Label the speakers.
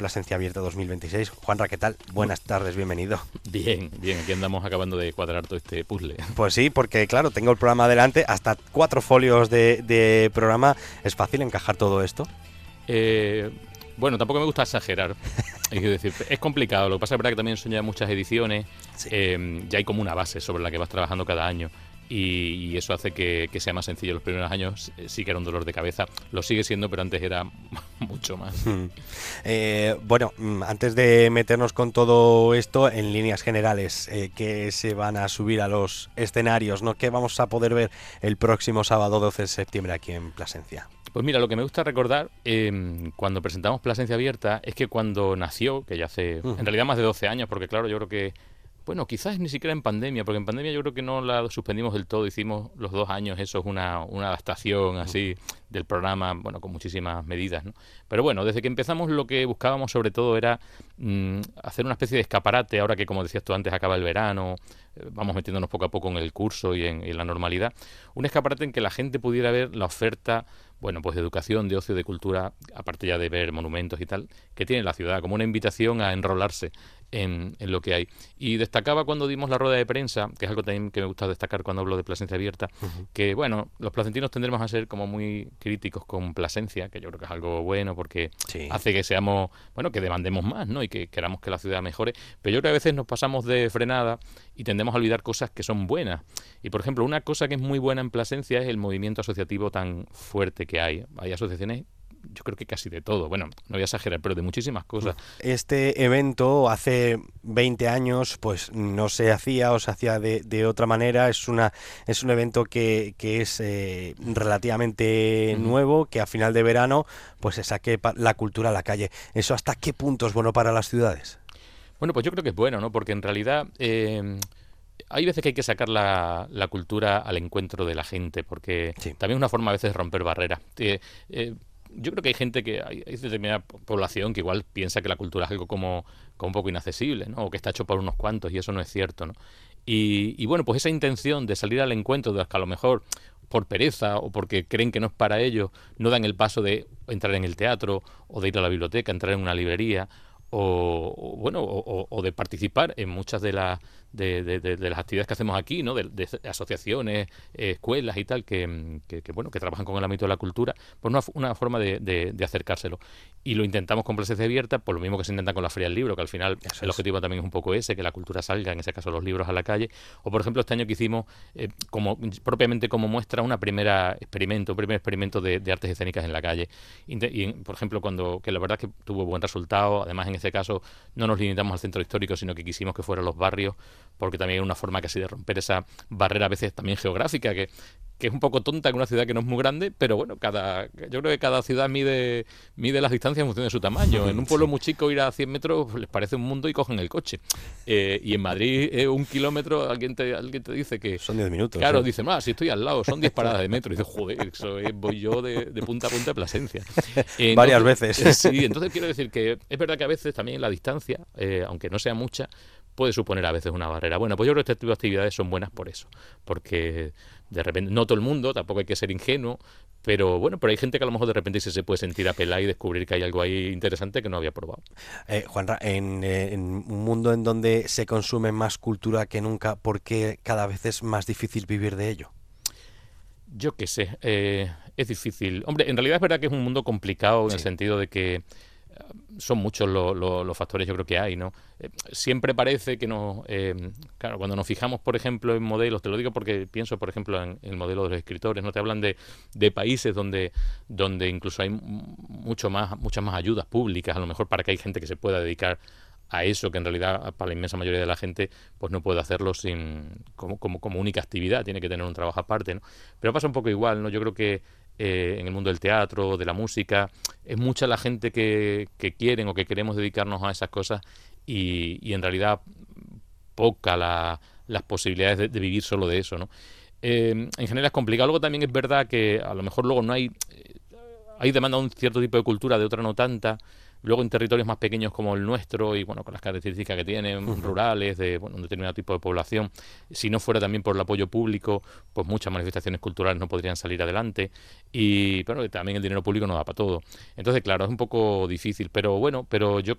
Speaker 1: Plasencia Abierta 2026. Juanra, ¿qué tal? Buenas tardes, bienvenido.
Speaker 2: Bien, bien, aquí andamos acabando de cuadrar todo este puzzle.
Speaker 1: Pues sí, porque claro, tengo el programa adelante, hasta 4 folios de programa. ¿Es fácil encajar todo esto?
Speaker 2: Bueno, tampoco me gusta exagerar. Es decir, es complicado. Lo que pasa es verdad que también son ya muchas ediciones.
Speaker 1: Sí.
Speaker 2: Ya hay como una base sobre la que vas trabajando cada año. Y eso hace que sea más sencillo. Los primeros años sí que era un dolor de cabeza. Lo sigue siendo, pero antes era mucho más.
Speaker 1: Bueno, antes de meternos con todo esto, en líneas generales, ¿qué se van a subir a los escenarios, ¿no? ¿Qué vamos a poder ver el próximo sábado 12 de septiembre aquí en Plasencia?
Speaker 2: Pues mira, lo que me gusta recordar cuando presentamos Plasencia Abierta es que cuando nació, que ya hace en realidad más de 12 años, porque claro, yo creo que, bueno, quizás ni siquiera en pandemia, porque en pandemia yo creo que no la suspendimos del todo, hicimos los 2 años, eso es una adaptación así del programa, bueno, con muchísimas medidas, ¿no? Pero bueno, desde que empezamos lo que buscábamos sobre todo era hacer una especie de escaparate, ahora que como decías tú antes acaba el verano, vamos metiéndonos poco a poco en el curso y en la normalidad, un escaparate en que la gente pudiera ver la oferta, bueno, pues de educación, de ocio, de cultura, aparte ya de ver monumentos y tal, que tiene la ciudad, como una invitación a enrolarse en lo que hay. Y destacaba cuando dimos la rueda de prensa, que es algo también que me gusta destacar cuando hablo de Plasencia Abierta, que bueno, los placentinos tendremos a ser como muy críticos con Plasencia, que yo creo que es algo bueno porque
Speaker 1: Sí.
Speaker 2: hace que seamos, bueno, que demandemos más, ¿no? Y que queramos que la ciudad mejore, pero yo creo que a veces nos pasamos de frenada y tendemos a olvidar cosas que son buenas. Y por ejemplo, una cosa que es muy buena en Plasencia es el movimiento asociativo tan fuerte que hay. Hay asociaciones, yo creo que casi de todo, bueno, no voy a exagerar, pero de muchísimas cosas.
Speaker 1: Este evento hace 20 años pues no se hacía o se hacía de otra manera. Es un evento que es relativamente nuevo, que a final de verano pues se saque la cultura a la calle. ¿Eso hasta qué punto es bueno para las ciudades?
Speaker 2: Bueno, pues yo creo que es bueno, ¿no? Porque en realidad hay veces que hay que sacar la cultura al encuentro de la gente, porque
Speaker 1: Sí.
Speaker 2: también es una forma a veces de romper barreras. Yo creo que hay gente hay determinada población que igual piensa que la cultura es algo como un poco inaccesible, ¿no? O que está hecho por unos cuantos, y eso no es cierto, ¿no? Y bueno, pues esa intención de salir al encuentro de los que a lo mejor por pereza o porque creen que no es para ellos, no dan el paso de entrar en el teatro o de ir a la biblioteca, entrar en una librería o de participar en muchas de las actividades que hacemos aquí, ¿no? De asociaciones, escuelas y tal bueno, que trabajan con el ámbito de la cultura, pues una forma de acercárselo. Y lo intentamos con Plasencia Abierta, por lo mismo que se intenta con la Feria del Libro, que al final el objetivo también es un poco ese, que la cultura salga, en ese caso los libros, a la calle. O por ejemplo este año que hicimos propiamente como muestra un primer experimento de artes escénicas en la calle. Por ejemplo, que la verdad es que tuvo buen resultado. Además, en este caso no nos limitamos al centro histórico, sino que quisimos que fueran los barrios, porque también es una forma casi de romper esa barrera a veces también geográfica, que es un poco tonta en una ciudad que no es muy grande, pero bueno, yo creo que cada ciudad mide las distancias en función de su tamaño. En un pueblo muy chico ir a 100 metros les parece un mundo y cogen el coche. Y en Madrid 1 kilómetro alguien te dice que...
Speaker 1: Son 10 minutos.
Speaker 2: Claro, dice, si estoy al lado, son 10 paradas de metro. Y dice, joder, voy yo de punta a punta de Plasencia.
Speaker 1: Varias veces.
Speaker 2: Sí, entonces quiero decir que es verdad que a veces también la distancia, aunque no sea mucha, puede suponer a veces una barrera. Bueno, pues yo creo que este tipo de actividades son buenas por eso, porque de repente, no todo el mundo, tampoco hay que ser ingenuo, pero bueno, pero hay gente que a lo mejor de repente se puede sentir apelada y descubrir que hay algo ahí interesante que no había probado.
Speaker 1: Juanra, en un mundo en donde se consume más cultura que nunca, ¿por qué cada vez es más difícil vivir de ello?
Speaker 2: Yo qué sé, es difícil. Hombre, en realidad es verdad que es un mundo complicado en el sentido de que son muchos los factores, yo creo, que hay, ¿no? Siempre parece que claro, cuando nos fijamos, por ejemplo, en modelos, te lo digo porque pienso, por ejemplo, en el modelo de los escritores, ¿no? Te hablan de países donde incluso hay muchas más ayudas públicas, a lo mejor para que hay gente que se pueda dedicar a eso, que en realidad para la inmensa mayoría de la gente pues no puede hacerlo como única actividad, tiene que tener un trabajo aparte, ¿no? Pero pasa un poco igual, ¿no? Yo creo que en el mundo del teatro, de la música, es mucha la gente que quieren o que queremos dedicarnos a esas cosas y en realidad poca las posibilidades de vivir solo de eso, ¿no? En general es complicado. Luego también es verdad que a lo mejor luego no hay demanda de un cierto tipo de cultura, de otra no tanta. Luego en territorios más pequeños como el nuestro y bueno, con las características que tienen, rurales, de bueno, un determinado tipo de población, si no fuera también por el apoyo público, pues muchas manifestaciones culturales no podrían salir adelante y bueno, también el dinero público no da para todo. Entonces, claro, es un poco difícil, pero bueno, pero yo